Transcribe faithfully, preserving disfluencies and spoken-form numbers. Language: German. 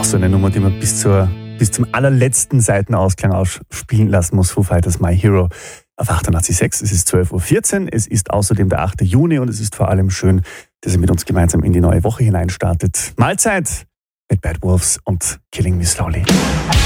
so eine Nummer, die man bis, zur, bis zum allerletzten Seitenausklang ausspielen lassen muss. Foo Fighters My Hero auf achtundachtzig Komma sechs. Es ist zwölf Uhr vierzehn, es ist außerdem der achte Juni und es ist vor allem schön, dass ihr mit uns gemeinsam in die neue Woche hineinstartet. Mahlzeit mit Bad Wolves und Killing Me Slowly.